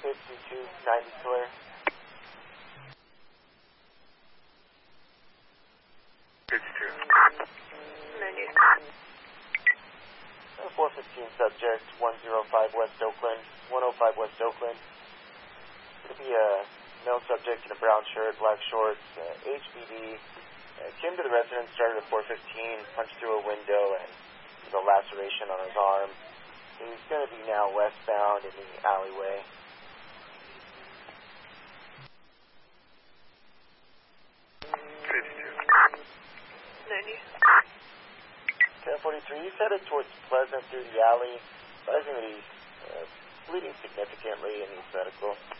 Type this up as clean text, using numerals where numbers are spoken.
5290 clear. 52. 415 subject, 105 West Oakland, 105 West Oakland. Could be a male subject in a brown shirt, black shorts, HBD. Came to the residence, started at 415, punched through a window and there's a laceration on his arm. He's going to be now westbound in the alleyway. He's headed towards Pleasant through the alley, advising that he's bleeding significantly and needs medical.